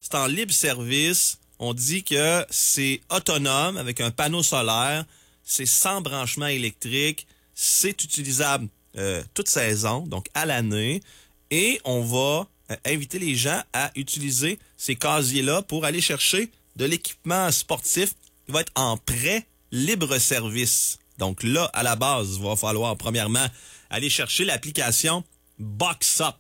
c'est en libre service. On dit que c'est autonome avec un panneau solaire. C'est sans branchement électrique. C'est utilisable toute saison, donc à l'année. Et on va inviter les gens à utiliser ces casiers-là pour aller chercher de l'équipement sportif qui va être en prêt libre-service. Donc là, à la base, il va falloir premièrement aller chercher l'application BoxUp,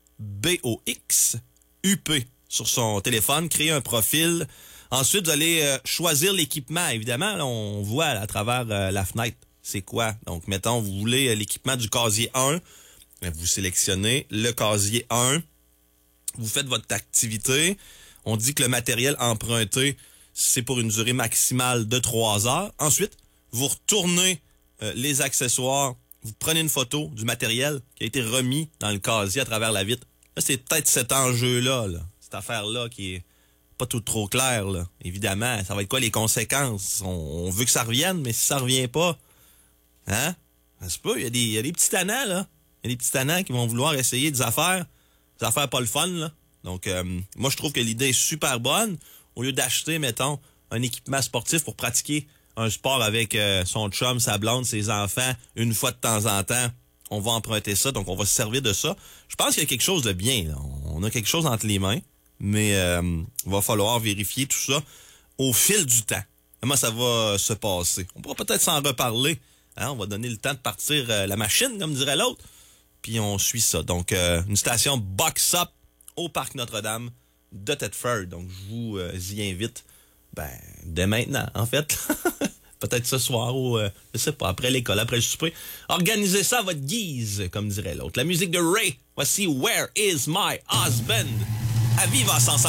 B-O-X-U-P, sur son téléphone, créer un profil. Ensuite, vous allez choisir l'équipement. Évidemment, là, on voit à travers la fenêtre c'est quoi. Donc, mettons, vous voulez l'équipement du casier 1, vous sélectionnez le casier 1, vous faites votre activité. On dit que le matériel emprunté, c'est pour une durée maximale de 3 heures. Ensuite, vous retournez les accessoires, vous prenez une photo du matériel qui a été remis dans le casier à travers la vitre. Là, c'est peut-être cet enjeu-là, cette affaire-là qui est pas tout trop claire. Là. Évidemment, ça va être quoi les conséquences? On veut que ça revienne, mais si ça revient pas, hein? Ça se peut, il y a des petits tannants, là. Il y a des petits tannants qui vont vouloir essayer des affaires pas le fun, là. Donc, moi, je trouve que l'idée est super bonne. Au lieu d'acheter, mettons, un équipement sportif pour pratiquer un sport avec son chum, sa blonde, ses enfants, une fois de temps en temps, on va emprunter ça, donc on va se servir de ça. Je pense qu'il y a quelque chose de bien, là. On a quelque chose entre les mains, mais il va falloir vérifier tout ça au fil du temps. Comment ça va se passer? On pourra peut-être s'en reparler. Hein? On va donner le temps de partir la machine, comme dirait l'autre. Puis on suit ça. Donc, une station BoxUp au Parc Notre-Dame de Thetford. Donc, je vous y invite dès maintenant, en fait. Peut-être ce soir ou, je sais pas, après l'école, après le souper. Organisez ça à votre guise, comme dirait l'autre. La musique de Ray. Voici Where is my husband? À vivre en 105.